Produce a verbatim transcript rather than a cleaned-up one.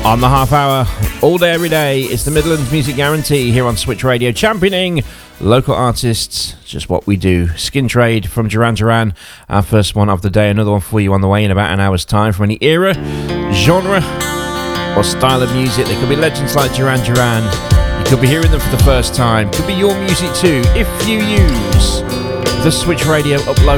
On the half hour, all day, every day, it's the Midlands Music Guarantee here on Switch Radio, championing local artists, just what we do. Skin Trade from Duran Duran, our first one of the day, another one for you on the way in about an hour's time. From any era, genre, or style of music, there could be legends like Duran Duran. You could be hearing them for the first time. Could be your music too, if you use the Switch Radio upload